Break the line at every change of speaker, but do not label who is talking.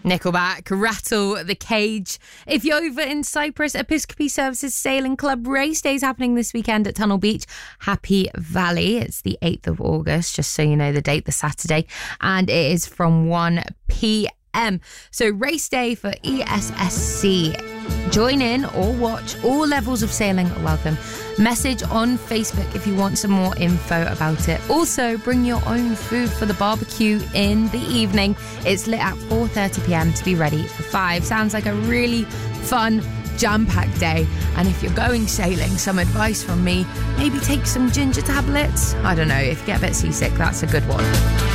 Nickelback, Rattle the Cage. If you're over in Cyprus, Episcopi Services Sailing Club race day is happening this weekend at Tunnel Beach, Happy Valley. It's the 8th of August, just so you know the date, the Saturday, and it is from 1 p.m. So race day for ESSC. Join in or watch. All levels of sailing are welcome. Message on Facebook if you want some more info about it. Also, bring your own food for the barbecue in the evening. It's lit at 4:30 p.m. to be ready for 5. Sounds like a really fun, jam-packed day. And if you're going sailing, some advice from me, maybe take some ginger tablets. I don't know, if you get a bit seasick, that's a good one.